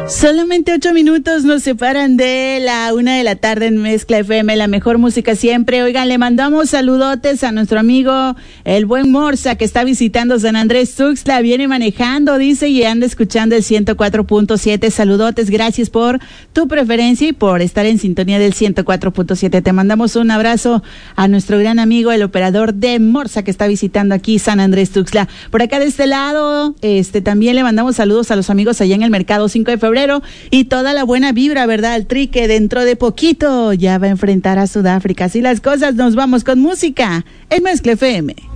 Solamente 8 minutos nos separan de la 1:00 p.m. en Mezcla FM, la mejor música siempre. Oigan, le mandamos saludotes a nuestro amigo el buen Morsa, que está visitando San Andrés Tuxtla, viene manejando, dice, y anda escuchando el 104.7. Saludotes, gracias por tu preferencia y por estar en sintonía del 104.7. Te mandamos un abrazo a nuestro gran amigo, el operador de Morsa, que está visitando aquí San Andrés Tuxtla. Por acá de este lado, también le mandamos saludos a los amigos allá en el mercado 5 de febrero. Y toda la buena vibra, ¿verdad? El Tri, que dentro de poquito ya va a enfrentar a Sudáfrica. Así las cosas, nos vamos con música en Mezcla FM.